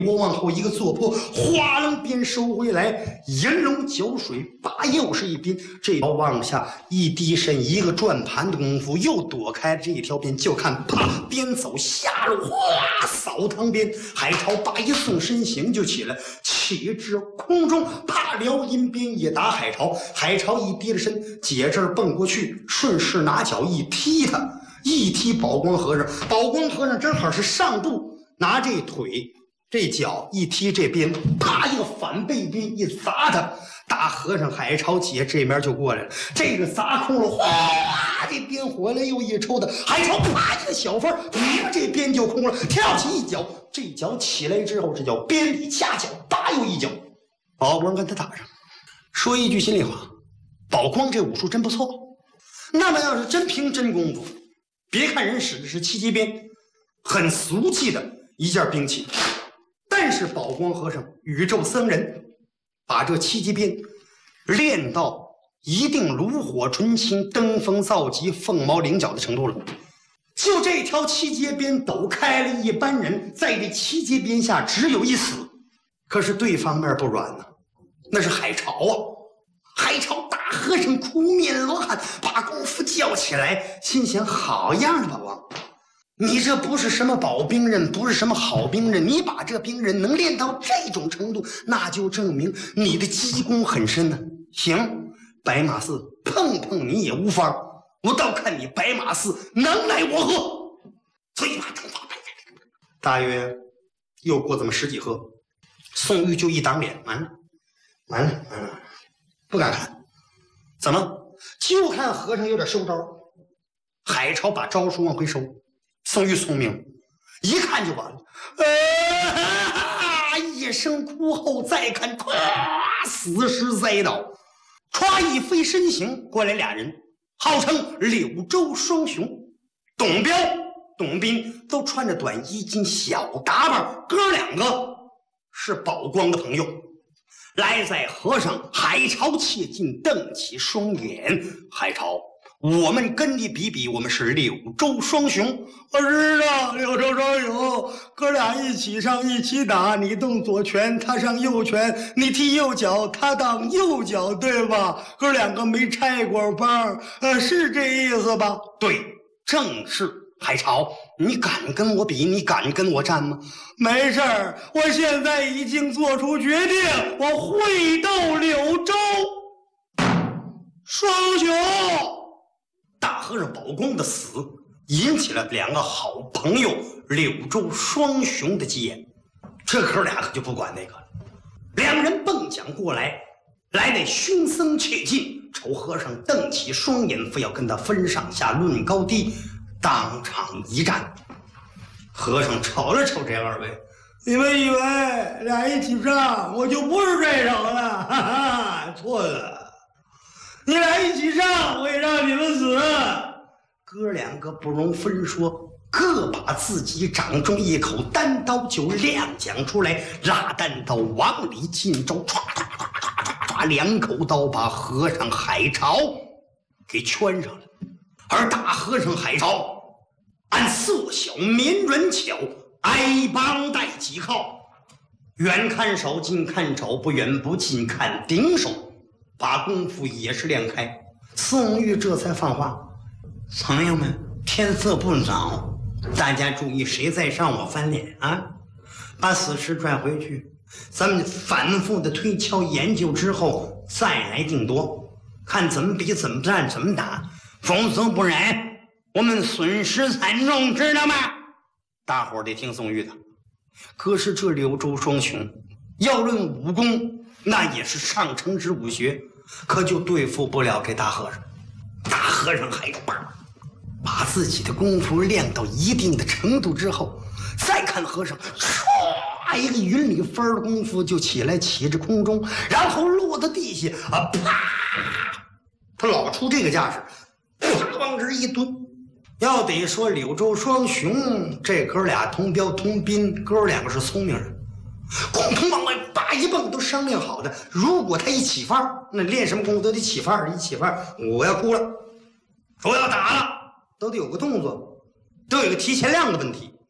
我往后一个坐坡，哗楞鞭收回来，银龙搅水，拔又是一鞭。这往下一低身，一个转盘的功夫，又躲开这一条鞭。就看啪，鞭走下路，哗，扫堂鞭。海潮拔一送身形就起来，起至空中，啪，撩阴鞭也打海潮。海潮一低了身，姐这儿蹦过去，顺势拿脚一踢他，一踢宝光和尚。宝光和尚正好是上步，拿这腿。这脚一踢这边，啪一个反背鞭一砸他，大和尚海潮姐这边就过来了，这个砸空了，哗，这鞭回来又一抽的，海潮啪一个小翻，这鞭就空了，跳起一脚，这脚起来之后，这叫鞭里掐脚，啪又一脚，宝光跟他打上。说一句心里话，宝光这武术真不错。那么要是真凭真功夫，别看人使的是七节鞭，很俗气的一件兵器。但是宝光和尚宇宙僧人把这七节鞭练到一定炉火纯青、登峰造极、凤毛麟角的程度了。就这条七节鞭抖开了，一般人在这七节鞭下只有一死。可是对方面不软呢，那是海潮啊！海潮大和尚苦面罗汉，把功夫叫起来，心想：好样的，宝光！你这不是什么宝兵刃，不是什么好兵刃，你把这兵刃能练到这种程度，那就证明你的基功很深呢。行，白马寺碰碰你也无妨，我倒看你白马寺能奈我何。嘴巴正发，大约又过这么十几合，宋玉就一挡脸，完了，不敢看。怎么？就看和尚有点收招。海潮把招数往回收。宋玉聪明，一看就完了，一声哭后再看，咵，死尸栽倒，歘一飞身形过来俩人，号称柳州双雄，董彪、董斌都穿着短衣襟小打扮，哥两个是宝光的朋友。来在和尚海潮切近，瞪起双眼，海潮。我们跟你比比，我们是柳州双雄。我知道柳州双雄，哥俩一起上一起打，你动左拳，他上右拳，你踢右脚，他当右脚，对吧？哥两个没拆过帮，是这意思吧？对，正是。海潮，你敢跟我比？你敢跟我战吗？没事儿，我现在已经做出决定，我会斗柳州双雄。大和尚宝光的死引起了两个好朋友柳州双雄的急眼，这哥俩可就不管那个了。两人蹦将过来，来那凶僧切近，丑和尚瞪起双眼，非要跟他分上下论高低，当场一战。和尚瞅了瞅这二位，你们以为俩一起上我就不是对手了？哈哈，错了。你俩一起上，我也让你们死。哥两个不容分说，各把自己掌中一口单刀就亮将出来，拉单刀往里进招，唰唰唰唰唰唰，两口刀把和尚海潮给圈上了。而大和尚海潮按色小绵软巧，挨帮带几靠，远看手近看肘，不远不近看顶手，把功夫也是练开。宋玉这才放话：朋友们，天色不早，大家注意，谁再上我翻脸啊，把死尸拽回去，咱们反复的推敲研究之后再来定夺，看怎么比，怎么战，怎么打，否则不然我们损失惨重，知道吗？大伙儿得听宋玉的。可是这柳州双雄要论武功，那也是上乘之武学，可就对付不了这大和尚。大和尚还把自己的功夫练到一定的程度之后，再看和尚唰一个云里飞的功夫就起来，起至空中，然后落到地下啪，他老出这个架势，啪往这一蹲。要得说柳州双雄这哥俩同彪同宾，哥两个是聪明人，共同往外叭一蹦都商量好的。如果他一起范儿，那练什么功夫都得起范儿，一起范儿，我要哭了，我要打了，都得有个动作，都有个提前量的问题。